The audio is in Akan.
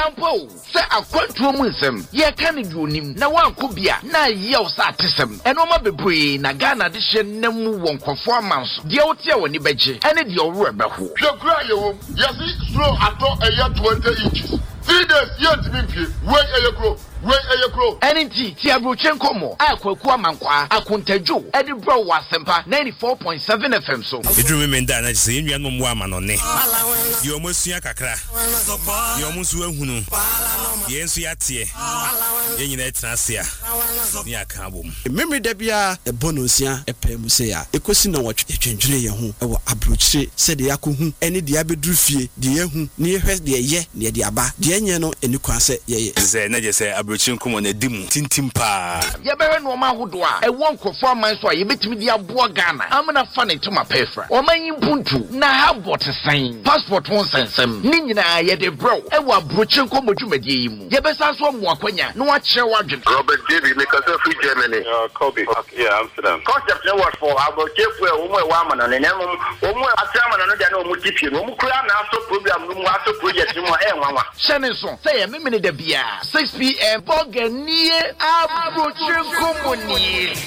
ampo se akwantuo mu nsem ye ka ne duonim na wanko bia na yew sa atesem eno ma bebree na Ghana de hye namu wonkofo amanso de wote woni beje ene de owro ebeho hwekura yewom yesi slow ato eya 20 inches 3 days yet mimpie we eyekro Enti ti abrochen komo akwaku amankwa akontadwo edi bro wasempa 94.7 FM so edru memenda na se enua no mo amanone ye omosua kakra ye omusu ahunu ye nsu yate ye nyina etrasia ni aka bom memre da bia ebonosia epemuse ya ekosi na watwe etwendwene ye ho ewo abrochire se de yakohu ene de abedru fie de yehu ne yehwe de ye ne de aba de enye no eni kwase ye ze na je se abrochire komo na dimu tintim pa ye bewe no ma hodo a ewo nkofo amanso a ye betimi de aboa Ghana amna fa ne toma pefra o manyi puntu na habot sign passport won sensem ni nyina ye de bro ewo abrochire komo dwumadie yi mu ye besa so mo akwanya no wa kire wadwen Robert David because of Germany Kobe yeah Amsterdam concept no what for abrochire fu e wo mo e wa amana ne nemu wo mo atrama no de na o mo tipie no mo kura na aso program no mo aso project mo e nwanwa shene so say me me de bia 6 p.m. Boganie abrochire komo ni